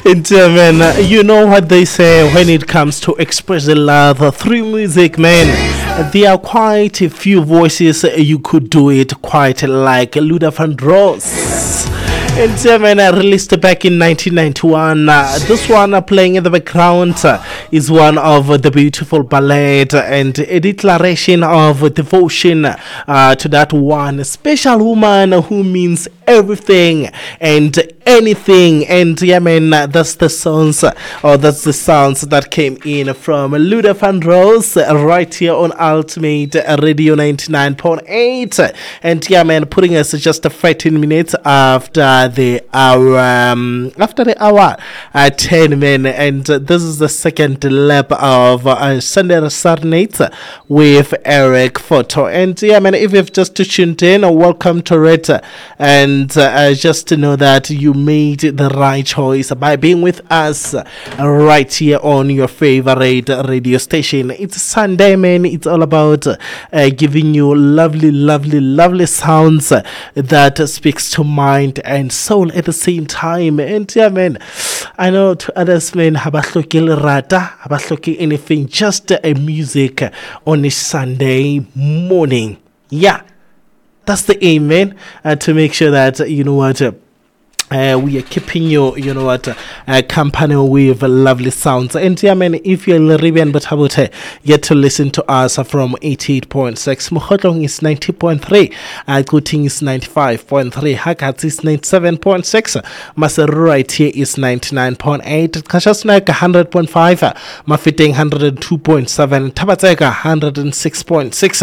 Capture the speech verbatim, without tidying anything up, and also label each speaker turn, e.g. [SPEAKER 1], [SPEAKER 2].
[SPEAKER 1] And uh, man, uh, you know what they say when it comes to expressing love uh, through music, man. Uh, There are quite a few voices uh, you could do it quite like Luther Vandross. And uh, man, I released it back in nineteen ninety-one. Uh, this one uh, playing in the background uh, is one of uh, the beautiful ballad and a declaration of devotion uh, to that one special woman who means everything and anything. And yeah, man, uh, that's the sounds uh, or that's the sounds that came in from Luther Vandross uh, right here on Ultimate Radio ninety-nine point eight. And yeah, man, putting us just uh, fifteen minutes after the hour, um, after the hour at ten, man. And uh, this is the second lap of uh, Sunday Serenade with Eric Photo. And yeah, man, if you've just tuned in, uh, welcome to it. And uh, just to know that you made the right choice by being with us uh, right here on your favorite radio station. It's Sunday, man. It's all about uh, giving you lovely, lovely, lovely sounds uh, that uh, speaks to mind and soul at the same time. And yeah, man, I know to others, man, habahloke lerata, habahloke anything, just uh, a music uh, on a Sunday morning. Yeah, that's the aim, man, uh, to make sure that, uh, you know what, uh, Uh, we are keeping you, you know what, uh, company with lovely sounds. And yeah, man, if you're in Caribbean, but about uh, get to listen to us from eighty-eight point six. Mohotlong is ninety point three. Uh, Kuting is ninety-five point three. Hakats is ninety-seven point six. Maseru right here is ninety-nine point eight. Kashasnak one hundred point five. Mafiteng one hundred two point seven. Tabatseka one hundred six point six.